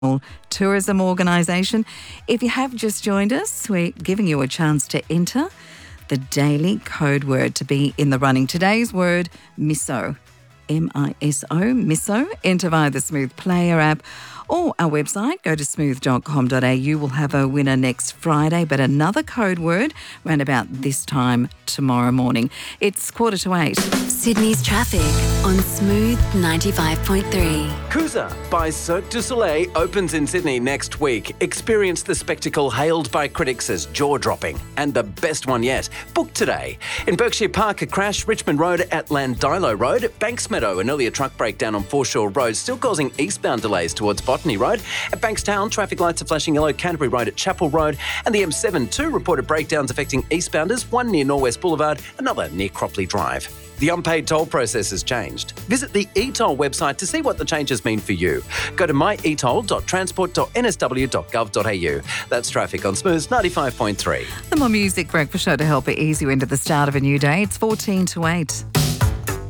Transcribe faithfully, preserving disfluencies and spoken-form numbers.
Tourism Organisation. If you have just joined us, we're giving you a chance to enter the daily code word to be in the running. Today's word, miso. M I S O, miso. Enter via the Smooth Player app or our website. Go to smooth dot com dot a u. We'll have a winner next Friday, but another code word around about this time tomorrow morning. It's quarter to eight. Sydney's traffic on Smooth ninety-five point three. Coosa by Cirque du Soleil opens in Sydney next week. Experience the spectacle hailed by critics as jaw-dropping and the best one yet. Book today. In Berkshire Park, a crash, Richmond Road at Landilo Road, Banks Meadow, an earlier truck breakdown on Foreshore Road, still causing eastbound delays towards Botany Road. At Bankstown, traffic lights are flashing yellow, Canterbury Road at Chapel Road, and the M seven, two reported breakdowns affecting eastbounders, one near Norwest Boulevard, another near Cropley Drive. The unpaid toll process has changed. Visit the e-toll website to see what the changes mean for you. Go to my e toll dot transport dot n s w dot gov dot a u. That's traffic on Smooth ninety-five point three. The More Music Breakfast Show to help ease you into the start of a new day. It's fourteen to eight.